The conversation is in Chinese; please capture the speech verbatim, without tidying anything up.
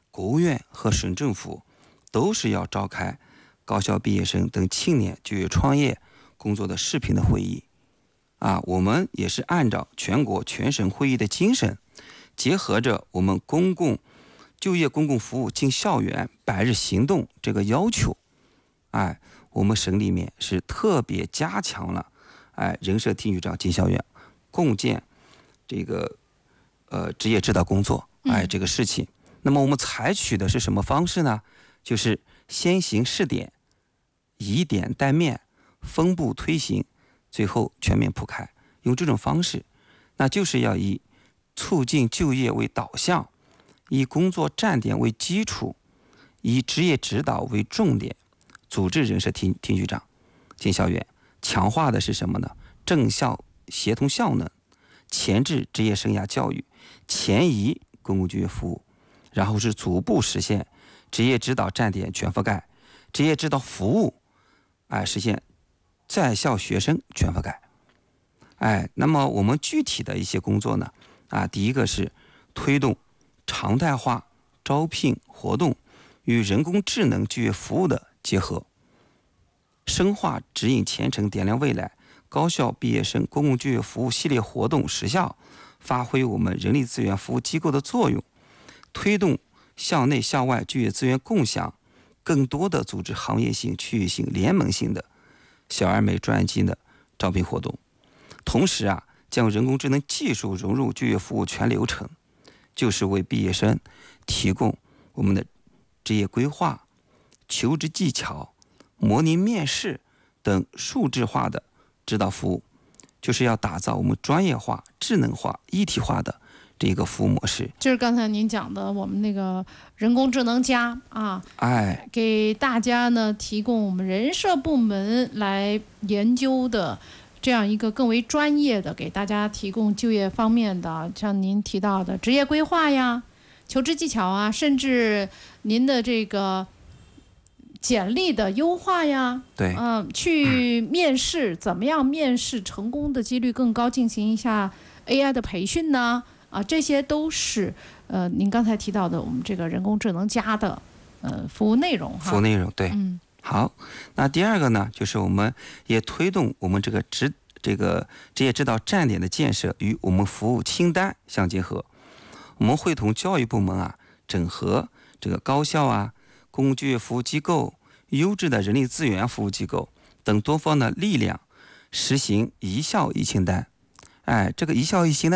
国务院和省政府都是要召开高校毕业生等青年就业创业工作的视频的会议啊。我们也是按照全国全省会议的精神，结合着我们公共就业公共服务进校园百日行动这个要求，哎，我们省里面是特别加强了哎人社听局长进校园共建这个呃职业指导工作哎这个事情。嗯、那么我们采取的是什么方式呢？就是先行试点，以点带面，分步推行，最后全面铺开。用这种方式，那就是要以促进就业为导向，以工作站点为基础，以职业指导为重点，组织人社听听局长进校园，强化的是什么呢？正校协同效能，前置职业生涯教育，前移公共就业服务，然后是逐步实现职业指导站点全覆盖，职业指导服务，哎，实现在校学生全覆盖。哎，那么我们具体的一些工作呢，啊，第一个是推动常态化招聘活动与人工智能就业服务的结合，深化指引前程点亮未来高校毕业生公共就业服务系列活动实效，发挥我们人力资源服务机构的作用，推动校内校外就业资源共享，更多的组织行业性、区域性、联盟性的小而美专精的招聘活动。同时啊，将人工智能技术融入就业服务全流程，就是为毕业生提供我们的职业规划、求职技巧、模拟面试等数字化的指导服务，就是要打造我们专业化、智能化、一体化的这一个服务模式。 就是刚才您讲的我们那个人工智能加啊， 哎， 给大家呢提供我们人社部门来研究的这样一个更为专业的，给大家提供就业方面的，像您提到的职业规划呀、求职技巧啊，甚至您的这个简历的优化呀， 对， 嗯、呃，去面试怎么样面试成功的几率更高，进行一下 A I 的培训呢？啊，这些都是呃您刚才提到的我们这个人工智能加的呃服务内容哈。 服务内容对， 嗯。 好，那第二个呢，就是我们也推动我们这个职这个职业指导站点的建设与我们服务清单相结合。我们会同教育部门啊，整合这个高校啊、公共就业服务机构、优质的人力资源服务机构等多方的力量，实行一校一清单。哎，这个一校一清单